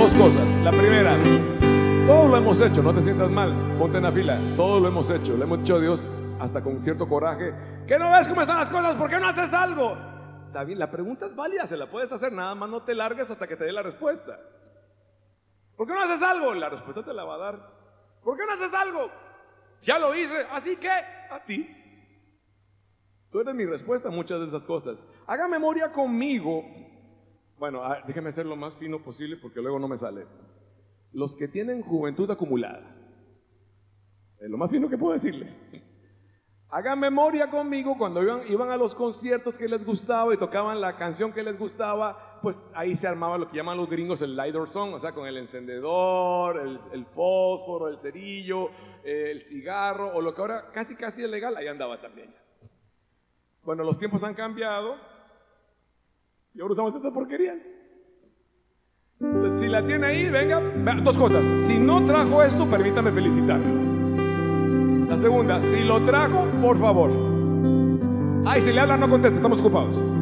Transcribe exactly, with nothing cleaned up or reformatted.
dos cosas. La primera, todos lo hemos hecho, no te sientas mal, ponte en la fila. Todos lo hemos hecho, le hemos dicho a Dios hasta con cierto coraje: ¿que no ves cómo están las cosas? ¿Por qué no haces algo? Está bien, la pregunta es válida, se la puedes hacer, nada más no te largues hasta que te dé la respuesta. ¿Por qué no haces algo? La respuesta te la va a dar. ¿Por qué no haces algo? Ya lo hice, así que a ti. Tú eres mi respuesta a muchas de esas cosas. Haga memoria conmigo. Bueno, déjeme hacer lo más fino posible porque luego no me sale. Los que tienen juventud acumulada, es lo más fino que puedo decirles. Hagan memoria conmigo cuando iban, iban a los conciertos que les gustaba y tocaban la canción que les gustaba. Pues ahí se armaba lo que llaman los gringos el lighter song, o sea, con el encendedor, el, el fósforo, el cerillo, eh, el cigarro, o lo que ahora casi casi es legal, ahí andaba también. Bueno, los tiempos han cambiado y ahora usamos estas porquerías. Entonces, si la tiene ahí, venga, dos cosas. Si no trajo esto, permítame felicitarlo. La segunda, si lo trajo, por favor. Ay, si le hablan, no conteste, estamos ocupados.